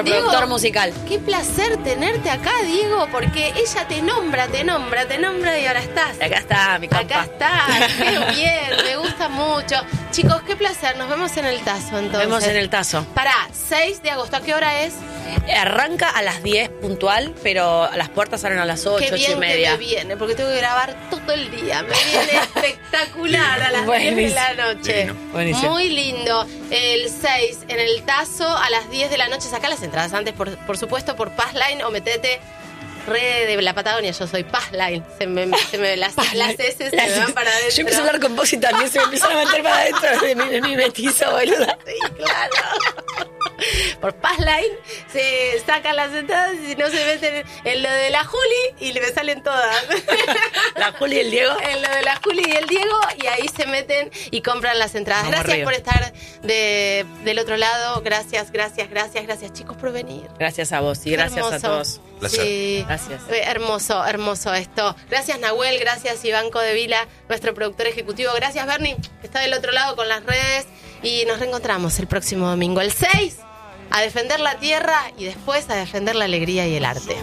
Diego, productor musical. Qué placer tenerte acá, Diego, porque ella te nombra y ahora estás. Acá está mi compa. Acá estás, qué bien, me gusta mucho. Chicos, qué placer, nos vemos en el Tazo entonces. Nos vemos en el Tazo. Pará, 6 de agosto, ¿a qué hora es? Arranca a las 10 puntual, pero las puertas abren a las 8, Qué 8 bien y media. que me viene, porque tengo que grabar todo el día. Me viene espectacular a las 10 de la noche. Divino, buenísimo. Muy lindo. El 6 en el Tazo a las 10 de la noche. Sacá las entradas antes, por supuesto, por Passline o metete re de la Patagonia. Yo soy Passline. Se me las S se me van para adentro. Yo empiezo a hablar con vos y también se me empiezan a meter para adentro de mi metizo, boluda. Sí, claro. Por Passline se sacan las entradas y si no se meten en lo de la Juli y me salen todas. La Juli y el Diego. En lo de la Juli y el Diego y ahí se meten y compran las entradas. Vamos Gracias arriba. por estar del otro lado. Gracias chicos por venir. Gracias a vos y Qué gracias hermoso. a todos. Placer. Sí. Gracias. Hermoso esto. Gracias Nahuel, gracias Iván Codevila, nuestro productor ejecutivo. Gracias Bernie, que está del otro lado con las redes. Y nos reencontramos el próximo domingo, el 6, a defender la tierra y después a defender la alegría y el arte.